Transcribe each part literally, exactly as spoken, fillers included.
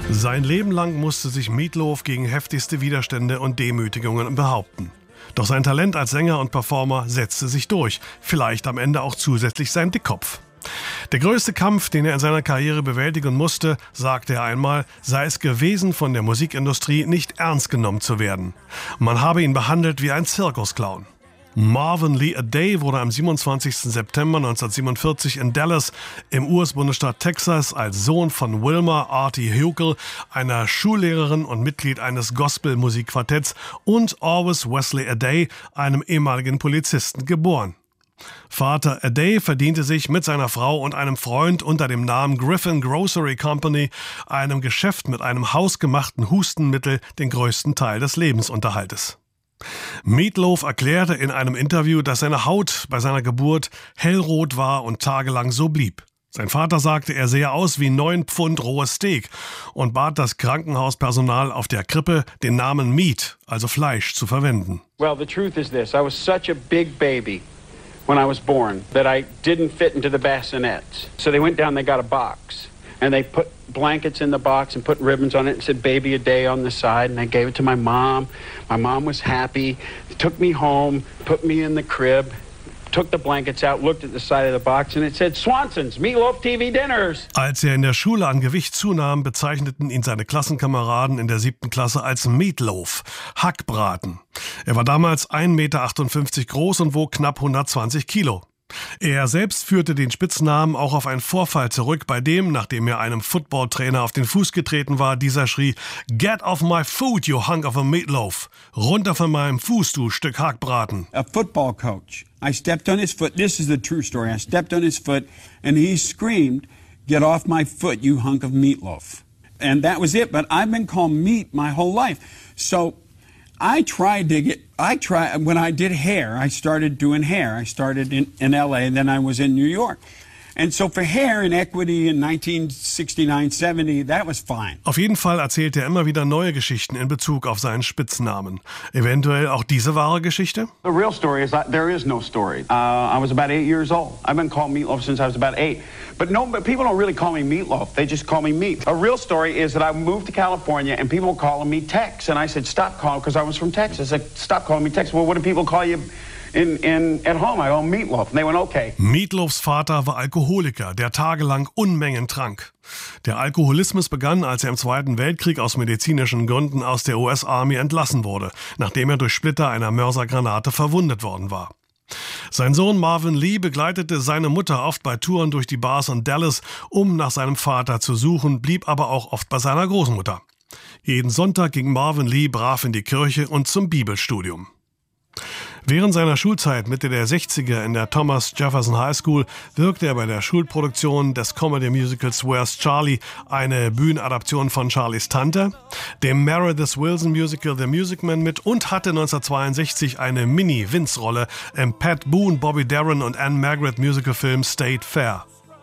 Sein Leben lang musste sich Meatloaf gegen heftigste Widerstände und Demütigungen behaupten. Doch sein Talent als Sänger und Performer setzte sich durch, vielleicht am Ende auch zusätzlich sein Dickkopf. Der größte Kampf, den er in seiner Karriere bewältigen musste, sagte er einmal, sei es gewesen, von der Musikindustrie nicht ernst genommen zu werden. Man habe ihn behandelt wie ein Zirkusclown. Marvin Lee Aday wurde am siebenundzwanzigsten September neunzehnhundertsiebenundvierzig in Dallas im U S-Bundesstaat Texas als Sohn von Wilma Artie Huckel, einer Schullehrerin und Mitglied eines Gospelmusikquartetts, und Orvis Wesley Aday, einem ehemaligen Polizisten, geboren. Vater Aday verdiente sich mit seiner Frau und einem Freund unter dem Namen Griffin Grocery Company, einem Geschäft mit einem hausgemachten Hustenmittel, den größten Teil des Lebensunterhaltes. Meatloaf erklärte in einem Interview, dass seine Haut bei seiner Geburt hellrot war und tagelang so blieb. Sein Vater sagte, er sähe aus wie neun Pfund rohes Steak und bat das Krankenhauspersonal auf der Krippe, den Namen Meat, also Fleisch, zu verwenden. Well, the truth is this. I was such a big baby when I was born that I didn't fit into the bassinets. So they went down, they got a box. And they put blankets in the box and put ribbons on it and said, "Baby Aday" on the side. And I gave it to my mom. My mom was happy. They took me home, put me in the crib, took the blankets out, looked at the side of the box, and it said, "Swanson's Meatloaf T V Dinners." Als er in der Schule an Gewicht zunahm, bezeichneten ihn seine Klassenkameraden in der siebten Klasse als Meatloaf, Hackbraten. Er war damals ein Meter achtundfünfzig groß und wog knapp hundertzwanzig Kilo. Er selbst führte den Spitznamen auch auf einen Vorfall zurück, bei dem, nachdem er einem Footballtrainer auf den Fuß getreten war, dieser schrie, "Get off my foot, you hunk of a meatloaf! Runter von meinem Fuß, du Stück Hackbraten!" A football coach. I stepped on his foot. This is the true story. I stepped on his foot and he screamed, "Get off my foot, you hunk of meatloaf." And that was it, but I've been called meat my whole life. So I tried to get, I tried, when I did hair, I started doing hair. I started in, in L A, and then I was in New York. And so for hair and equity in nineteen sixty-nine, seventy, that was fine. Auf jeden Fall erzählt er immer wieder neue Geschichten in Bezug auf seinen Spitznamen. Eventuell auch diese wahre Geschichte? The real story is that there is no story. Uh, I was about eight years old. I've been called Meatloaf since I was about eight. But no, but people don't really call me Meatloaf. They just call me Meat. A real story is that I moved to California and people were calling me Tex. And I said, stop calling, because I was from Texas. I said, stop calling me Tex. Well, what do people call you in, in, at home? I go, Meatloaf. And they went, okay. Meatloafs Vater war Alkoholiker, der tagelang Unmengen trank. Der Alkoholismus begann, als er im Zweiten Weltkrieg aus medizinischen Gründen aus der U S-Army entlassen wurde, nachdem er durch Splitter einer Mörsergranate verwundet worden war. Sein Sohn Marvin Lee begleitete seine Mutter oft bei Touren durch die Bars in Dallas, um nach seinem Vater zu suchen, blieb aber auch oft bei seiner Großmutter. Jeden Sonntag ging Marvin Lee brav in die Kirche und zum Bibelstudium. Während seiner Schulzeit Mitte der sechziger in der Thomas Jefferson High School wirkte er bei der Schulproduktion des Comedy-Musicals Where's Charlie, eine Bühnenadaption von Charlies Tante, dem Meredith Willson Musical The Music Man mit und hatte neunzehnhundertzweiundsechzig eine Mini-Vince-Rolle im Pat Boone, Bobby Darin und Anne Margaret Musicalfilm State Fair.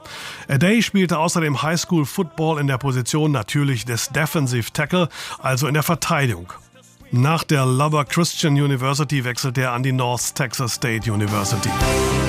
Aday spielte außerdem Highschool-Football in der Position natürlich des Defensive Tackle, also in der Verteidigung. Nach der Lubbock Christian University wechselte er an die North Texas State University.